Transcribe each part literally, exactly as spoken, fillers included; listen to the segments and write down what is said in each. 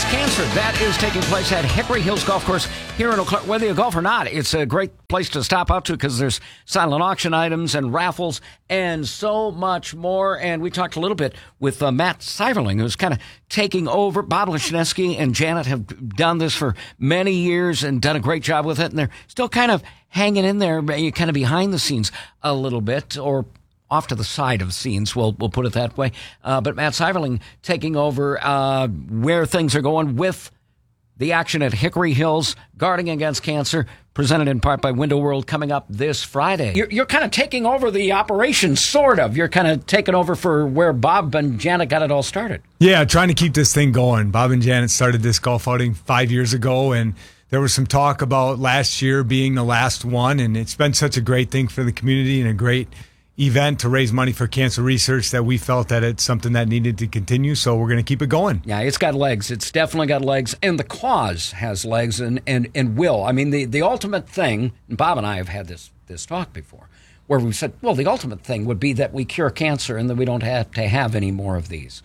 Cancer. That is taking place at Hickory Hills Golf Course here in Eau Claire. Whether you golf or not, it's a great place to stop out to because there's silent auction items and raffles and so much more. And we talked a little bit with uh, Matt Seiverling, who's kind of taking over. Bob Lashineski and Janet have done this for many years and done a great job with it. And they're still kind of hanging in there, kind of behind the scenes a little bit, or off to the side of scenes, we'll we'll put it that way. Uh, but Matt Seiverling taking over uh, where things are going with the action at Hickory Hills, Guarding Against Cancer, presented in part by Window World, coming up this Friday. You're, you're kind of taking over the operation, sort of. You're kind of taking over for where Bob and Janet got it all started. Yeah, trying to keep this thing going. Bob and Janet started this golf outing five years ago, and there was some talk about last year being the last one, and it's been such a great thing for the community and a great event to raise money for cancer research that we felt that it's something that needed to continue, so we're going to keep it going. Yeah, it's got legs. It's definitely got legs, and the cause has legs and, and, and will. I mean, the, the ultimate thing, and Bob and I have had this, this talk before, where we said, well, the ultimate thing would be that we cure cancer and that we don't have to have any more of these.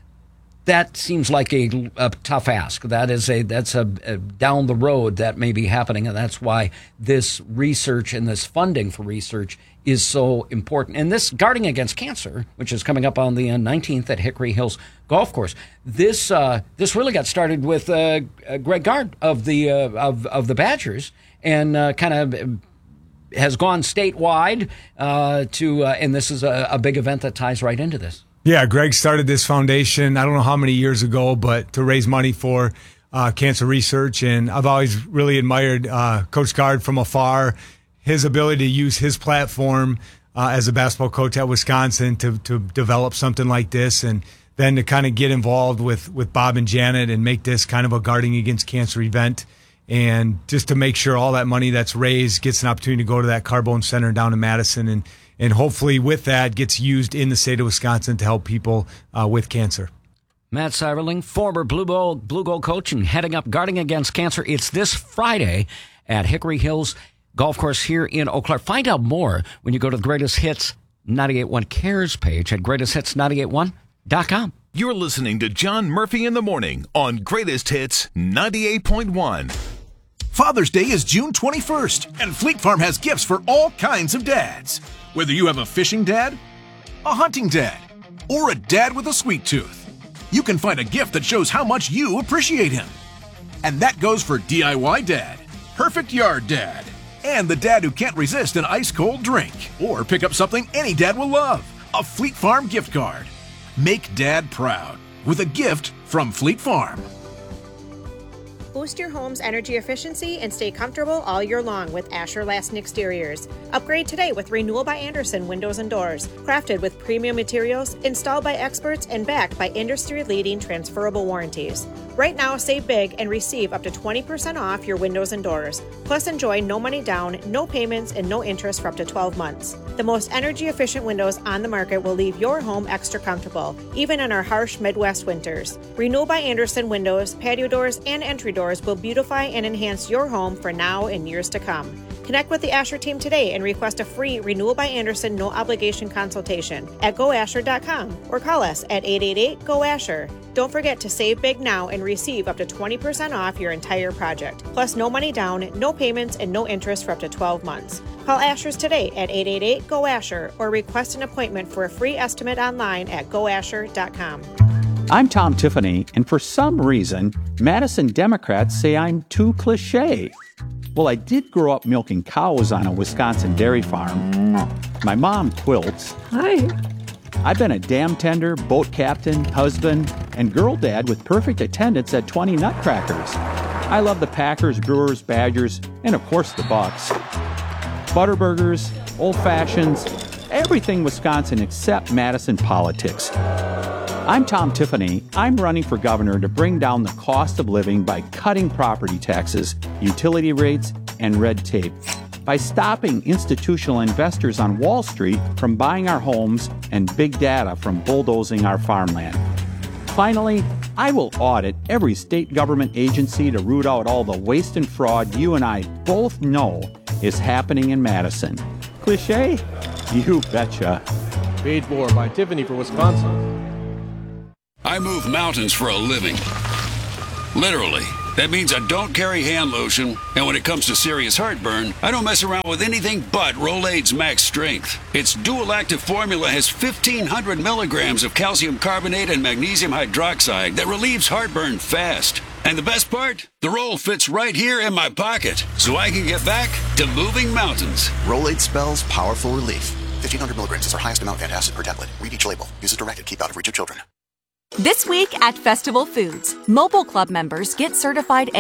That seems like a, a tough ask. That is a that's a, a down the road that may be happening, and that's why this research and this funding for research is so important. And this Guarding Against Cancer, which is coming up on the nineteenth at Hickory Hills Golf Course, this uh, this really got started with uh, Greg Gard of the uh, of of the Badgers, and uh, kind of has gone statewide uh, to, uh, and this is a, a big event that ties right into this. Yeah, Greg started this foundation, I don't know how many years ago, but to raise money for uh, cancer research. And I've always really admired uh, Coach Gard from afar, his ability to use his platform uh, as a basketball coach at Wisconsin to, to develop something like this, and then to kind of get involved with, with Bob and Janet and make this kind of a Guarding Against Cancer event. And just to make sure all that money that's raised gets an opportunity to go to that Carbone Center down in Madison, and And hopefully with that gets used in the state of Wisconsin to help people uh, with cancer. Matt Seiverling, former Blue Gold, Blue Gold coach and heading up Guarding Against Cancer. It's this Friday at Hickory Hills Golf Course here in Eau Claire. Find out more when you go to the Greatest Hits ninety-eight point one Cares page at greatest hits ninety-eight point one dot com. You're listening to John Murphy in the Morning on Greatest Hits ninety-eight point one. Father's Day is June twenty-first, and Fleet Farm has gifts for all kinds of dads. Whether you have a fishing dad, a hunting dad, or a dad with a sweet tooth, you can find a gift that shows how much you appreciate him. And that goes for D I Y dad, perfect yard dad, and the dad who can't resist an ice-cold drink. Or pick up something any dad will love, a Fleet Farm gift card. Make dad proud with a gift from Fleet Farm. Boost your home's energy efficiency and stay comfortable all year long with Asher Lassen Exteriors. Upgrade today with Renewal by Andersen Windows and Doors. Crafted with premium materials, installed by experts, and backed by industry-leading transferable warranties. Right now, save big and receive up to twenty percent off your windows and doors. Plus, enjoy no money down, no payments, and no interest for up to twelve months. The most energy-efficient windows on the market will leave your home extra comfortable, even in our harsh Midwest winters. Renewal by Andersen Windows, patio doors, and entry doors will beautify and enhance your home for now and years to come. Connect with the Asher team today and request a free Renewal by Andersen no-obligation consultation at go asher dot com or call us at eight eight eight, G O, ASHER. Don't forget to save big now and receive up to twenty percent off your entire project. Plus, no money down, no payments, and no interest for up to twelve months. Call Asher's today at eight eight eight, G O, ASHER or request an appointment for a free estimate online at go asher dot com. I'm Tom Tiffany, and for some reason, Madison Democrats say I'm too cliche. Well, I did grow up milking cows on a Wisconsin dairy farm. My mom quilts. Hi. I've been a dam tender, boat captain, husband, and girl dad with perfect attendance at twenty Nutcrackers. I love the Packers, Brewers, Badgers, and of course the Bucks. Butterburgers, old fashions, everything Wisconsin except Madison politics. I'm Tom Tiffany. I'm running for governor to bring down the cost of living by cutting property taxes, utility rates, and red tape. By stopping institutional investors on Wall Street from buying our homes and big data from bulldozing our farmland. Finally, I will audit every state government agency to root out all the waste and fraud you and I both know is happening in Madison. Cliché? You betcha. Paid for by Tiffany for Wisconsin. I move mountains for a living. Literally. That means I don't carry hand lotion, and when it comes to serious heartburn, I don't mess around with anything but Rolaids Max Strength. Its dual-active formula has fifteen hundred milligrams of calcium carbonate and magnesium hydroxide that relieves heartburn fast. And the best part? The roll fits right here in my pocket, so I can get back to moving mountains. Rolaids spells powerful relief. fifteen hundred milligrams is our highest amount of antacid per tablet. Read each label. Use as directed. Keep out of reach of children. This week at Festival Foods, Mobile Club members get certified